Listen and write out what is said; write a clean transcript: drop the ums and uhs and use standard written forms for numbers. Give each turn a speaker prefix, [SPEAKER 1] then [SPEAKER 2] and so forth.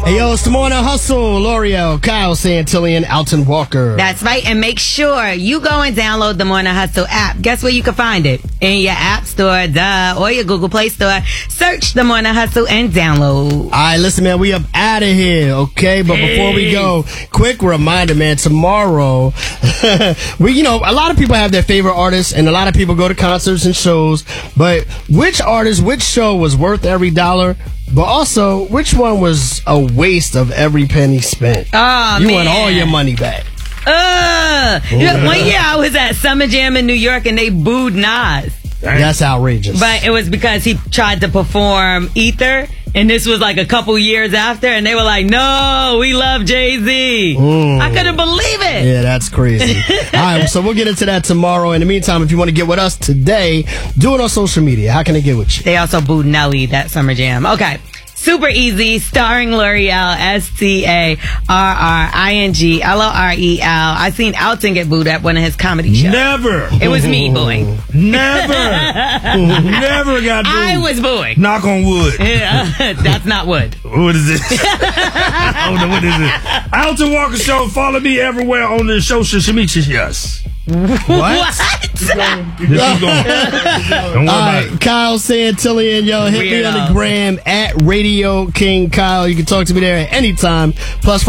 [SPEAKER 1] Hey, yo, it's the Morning Hustle. L'Oreal, Kyle Santillan, Alton Walker.
[SPEAKER 2] That's right. And make sure you go and download the Morning Hustle app. Guess where you can find it? In your App Store, or your Google Play Store. Search the Morning Hustle and download.
[SPEAKER 1] All right, listen, man, we up out of here, okay? But before we go, quick reminder, man, tomorrow, a lot of people have their favorite artists, and a lot of people go to concerts and shows. But which artist, which show was worth every dollar? But also, which one was a waste of every penny spent?
[SPEAKER 2] Oh,
[SPEAKER 1] you
[SPEAKER 2] man.
[SPEAKER 1] want all your money back.
[SPEAKER 2] One year I was at Summer Jam in New York and they booed Nas.
[SPEAKER 1] That's outrageous.
[SPEAKER 2] But it was because he tried to perform Ether, and this was like a couple years after, and they were like, no, we love Jay-Z. I couldn't believe it.
[SPEAKER 1] Yeah, that's crazy. All right, so we'll get into that tomorrow. In the meantime, if you want to get with us today, do it on social media. How can they get with you?
[SPEAKER 2] They also booed Nelly that Summer Jam. Okay. Super Easy, starring L'Oreal, Starring L'Oreal. I seen Alton get booed at one of his comedy shows.
[SPEAKER 3] Never.
[SPEAKER 2] It was me booing.
[SPEAKER 3] Never got booed.
[SPEAKER 2] I was booing.
[SPEAKER 3] Knock on wood.
[SPEAKER 2] Yeah, that's not wood.
[SPEAKER 3] What is it? I don't know what is it. Alton Walker Show. Follow me everywhere on the social media.
[SPEAKER 2] What?
[SPEAKER 3] Keep going. Don't worry about it.
[SPEAKER 1] Kyle Santillan, yo, hit me on the gram at Radio King Kyle. You can talk to me there at any time. +5